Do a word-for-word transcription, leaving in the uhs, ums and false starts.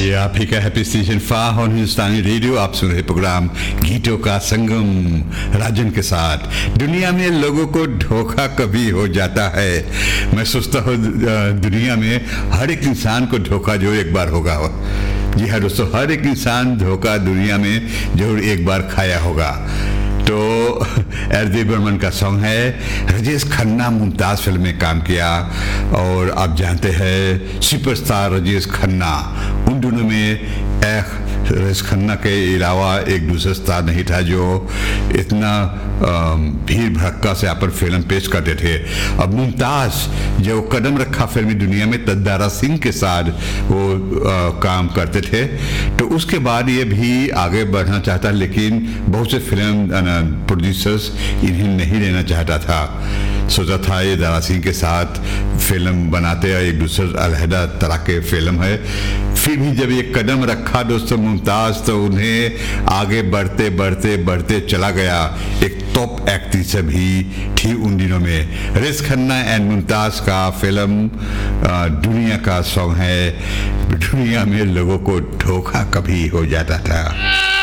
ये आप ही का happy station फाह on Hindustani radio. आप सुन रहे प्रोग्राम गीतों का संगम राजन के साथ। दुनिया में लोगों को धोखा कभी हो जाता है। मैं सोचता हूँ दुनिया में हर एक इंसान को धोखा जो एक बार होगा। जी हाँ दोस्तों, हर एक इंसान धोखा दुनिया में जरूर एक बार खाया होगा। तो एस डी बर्मन का सॉन्ग है। राजेश खन्ना मुमताज़ फिल्म में काम किया और आप जानते हैं सुपरस्टार राजेश खन्ना, उन दोनों में एक राजेश खन्ना के अलावा एक दूसरा स्टार नहीं था जो इतना भीड़ भड़क्का से आप फिल्म पेश करते थे। अब मुमताज़ जो कदम रखा फिल्मी दुनिया में तब दारा सिंह के साथ वो आ, काम करते थे। तो उसके बाद ये भी आगे बढ़ना चाहता, लेकिन बहुत से फिल्म प्रोड्यूसर्स इन्हें नहीं लेना चाहता था। सोचा था ये दारा सिंह के साथ फिल्म बनाते हैं, एक दूसरे अलहदा तरह के फिल्म है। फिर भी जब ये कदम रखा दोस्तों मुमताज़, तो उन्हें आगे बढ़ते बढ़ते बढ़ते चला गया। एक टॉप एक्ट्रेस भी थी उन दिनों में। राजेश खन्ना एंड मुमताज़ का फिल्म दुनिया का सॉन्ग है। दुनिया में लोगों को धोखा कभी हो जाता था।